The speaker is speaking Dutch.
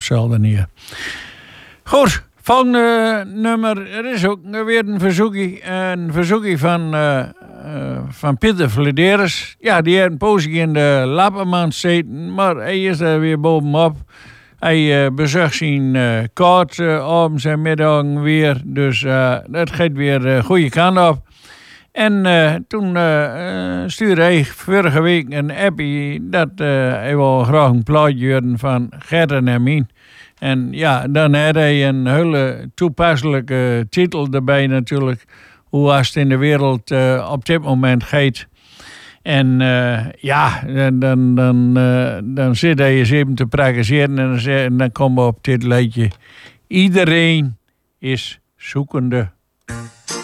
hetzelfde niet. Goed, volgende nummer. Er is ook weer een verzoekje van Pieter Vladeres. Ja, die heeft een poosje in de Lappermans zitten, maar hij is er weer bovenop. Hij bezocht zijn koud abends en middagen weer. Dus dat gaat weer de goede kant op. En toen stuurde hij vorige week een appie dat hij wil graag een plaatje horen van Gert en Hermine. En ja, dan had hij een hele toepasselijke titel erbij natuurlijk. Hoe het in de wereld op dit moment gaat. En dan zit hij eens even te praktiseren en dan komen we op dit liedje. Iedereen is zoekende.